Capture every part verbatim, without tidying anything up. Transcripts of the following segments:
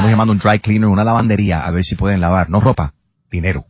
Estamos llamando a un dry cleaner, una lavandería, a ver si pueden lavar. No ropa, dinero.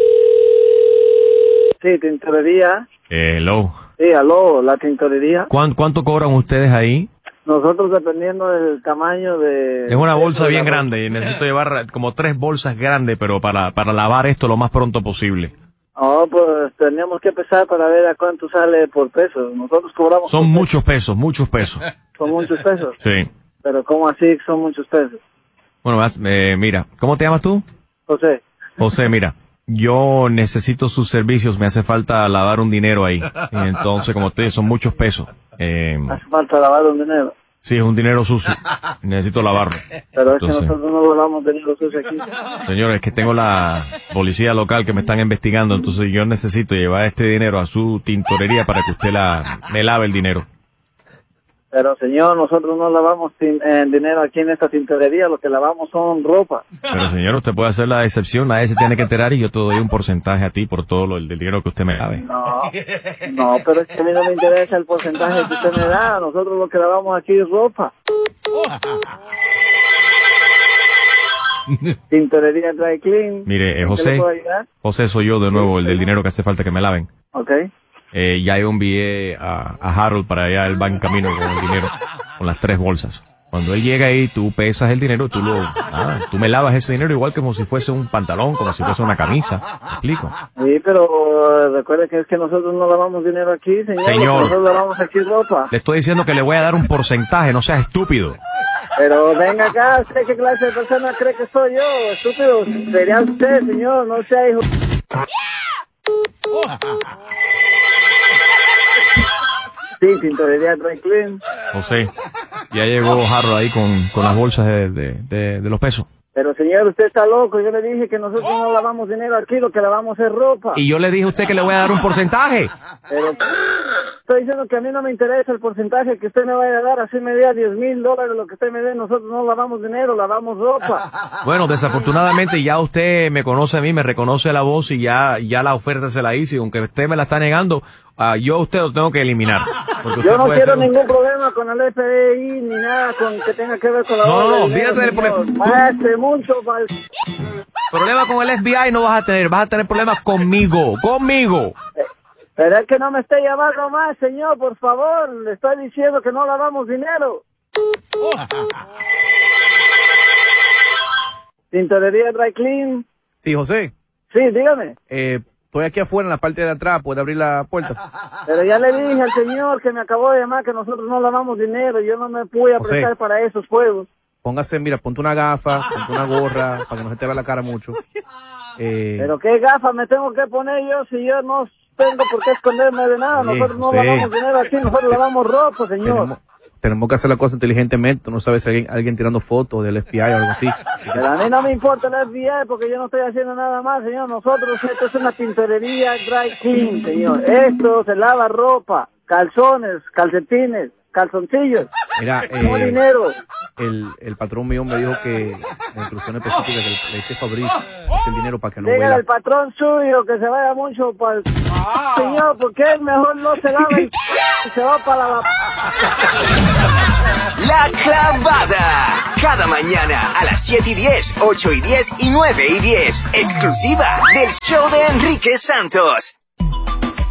Sí, tintorería. Hello. Sí, aló, la tintorería. ¿Cuánto, ¿Cuánto cobran ustedes ahí? Nosotros dependiendo del tamaño de... Es una bolsa de bien la... grande y necesito llevar como tres bolsas grandes, pero para, para lavar esto lo más pronto posible. Oh, pues tenemos que empezar para ver a cuánto sale por peso. Nosotros cobramos... Son muchos pesos, muchos pesos. Son muchos pesos. Sí. Pero ¿cómo así son muchos pesos? Bueno, eh, mira, ¿cómo te llamas tú? José. José, mira, yo necesito sus servicios, me hace falta lavar un dinero ahí. Y entonces, como te digo, son muchos pesos. Eh, Hace falta lavar un dinero. sí, es un dinero sucio. Necesito lavarlo. Pero Entonces, es que nosotros no lavamos dinero sucio aquí. señores, es que tengo la policía local que me están investigando, entonces yo necesito llevar este dinero a su tintorería para que usted la, me lave el dinero. Pero señor, nosotros no lavamos tin- eh, dinero aquí en esta tintorería, lo que lavamos son ropa. Pero señor, usted puede hacer la excepción, nadie se tiene que enterar y yo te doy un porcentaje a ti por todo lo, el del dinero que usted me lave. No, no, pero es que a mí no me interesa el porcentaje que usted me da, nosotros lo que lavamos aquí es ropa. Tintorería Dry Clean. Mire, eh, ¿En qué José, le puedo ayudar? José soy yo de nuevo, el del dinero que hace falta que me laven. Ok. Eh, ya yo envié a, a Harold para allá, él va en camino con el dinero, con las tres bolsas. Cuando él llega ahí, tú pesas el dinero, tú lo, nada, tú me lavas ese dinero igual como si fuese un pantalón, como si fuese una camisa. ¿Me explico? Sí, pero uh, recuerde que es que nosotros no lavamos dinero aquí, señor. Señor. Nosotros lavamos aquí ropa. Le estoy diciendo que le voy a dar un porcentaje, no seas estúpido. Pero venga acá, ¿usted qué clase de persona cree que soy yo? Estúpido, sería usted, señor, no sea hijo. Sí, tintorería Dry Clean. José, ya llegó Harold ahí con, con las bolsas de, de, de, de los pesos. Pero señor, usted está loco, yo le dije que nosotros no lavamos dinero aquí, lo que lavamos es ropa. Y yo le dije a usted que le voy a dar un porcentaje. Pero estoy diciendo que a mí no me interesa el porcentaje que usted me vaya a dar, así me dé diez mil dólares lo que usted me dé, nosotros no lavamos dinero, lavamos ropa. Bueno, desafortunadamente ya usted me conoce a mí, me reconoce la voz y ya, ya la oferta se la hice, y aunque usted me la está negando, uh, yo a usted lo tengo que eliminar. Porque usted Yo no puede quiero ser un- ningún problema con el F B I ni nada con que tenga que ver con la No, lavado no, de no, dinero, olvídate del señor. problema. Hace mucho mal. Problema con el F B I no vas a tener, vas a tener problemas conmigo, conmigo. Pero es que no me esté llamando más, señor, por favor. Le estoy diciendo que no lavamos dinero. Tintorería Dry Clean. Sí, José, Sí, dígame. eh, estoy aquí afuera en la parte de atrás, ¿puede abrir la puerta? Pero ya le dije al señor que me acabó de llamar que nosotros no lavamos dinero. Yo no me pude José. prestar para esos juegos. Póngase, mira, ponte una gafa, ponte una gorra, para que no se te vea la cara mucho. Eh, Pero qué gafas me tengo que poner yo si yo no tengo por qué esconderme de nada. Oye, Nosotros no José. lavamos dinero aquí, nosotros lavamos ropa, señor. tenemos, tenemos que hacer la cosa inteligentemente, tú no sabes si alguien, alguien tirando fotos del F B I o algo así. Pero a mí no me importa el F B I porque yo no estoy haciendo nada más, señor. Nosotros, esto es una tintorería Dry Clean, señor. Esto se lava ropa, calzones, calcetines, calzoncillos. Mira, No eh, dinero. el, el patrón mío me dijo que la instrucción específica que le, le dice Fabricio es el dinero para que no Dígale huela. al patrón suyo que se vaya mucho para el... Señor, porque él mejor no se lava el... y se va para la... La Clavada. Cada mañana a las siete y diez, ocho y diez y nueve y diez. Exclusiva del show de Enrique Santos.